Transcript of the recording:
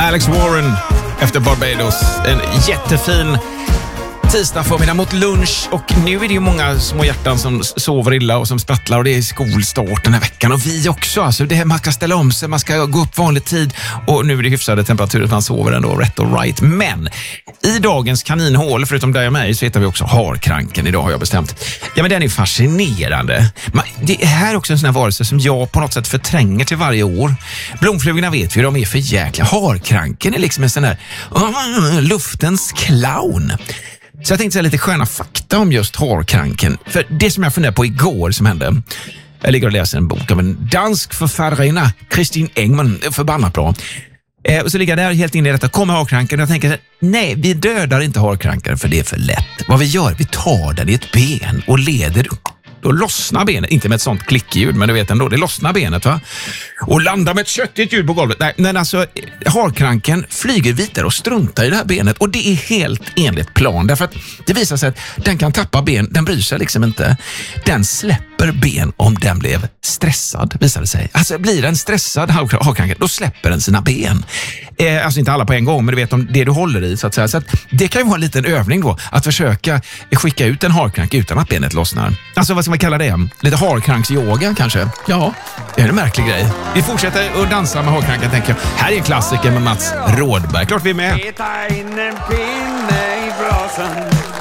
Alex Warren efter Barbados. En jättefin tisdag förmiddag mot lunch, och nu är det ju många små hjärtan som sover illa och som sprattlar, och det är skolstart den här veckan, och vi också. Alltså det här, man ska ställa om sig, man ska gå upp vanlig tid, och nu är det hyfsade temperaturer, man sover ändå rätt och right. Men i dagens kaninhål, förutom dig och mig, så heter vi också harkranken idag, har jag bestämt. Ja, men den är fascinerande. Det är här också en sån här varelse som jag på något sätt förtränger till varje år. Blomflugorna vet vi, de är för jäkla. Harkranken är liksom en sån där luftens clown. Så jag tänkte säga lite sköna fakta om just harkranken. För det som jag funderade på igår som hände. Jag ligger och läser en bok av en dansk författarinna, Kristin Engman, förbannat bra. Och så ligger jag där helt inne i detta, kommer harkranken, och jag tänker, nej, vi dödar inte harkranken för det är för lätt. Vad vi gör, vi tar den i ett ben och leder upp. Då lossnar benet, inte med ett sånt klickljud, men du vet ändå, det lossnar benet, va? Och landar med ett köttigt ljud på golvet. Nej, men alltså, harkranken flyger vidare och struntar i det här benet, och det är helt enligt plan, därför att det visar sig att den kan tappa ben, den bryr sig liksom inte. Den släpper ben om den blev stressad, visar det sig. Alltså blir den stressad, harkranken, då släpper den sina ben. Alltså inte alla på en gång, men du vet om det du håller i, så att säga. Så att det kan ju vara en liten övning då, att försöka skicka ut en harkrank utan att benet lossnar. Alltså vad ska man kalla det? Lite harkranksyoga kanske? Ja, det är en märklig grej. Vi fortsätter att dansa med harkranken, tänker jag. Här är en klassiker med Mats Rådberg. Klart vi är med. Peta in en pinne i brasan.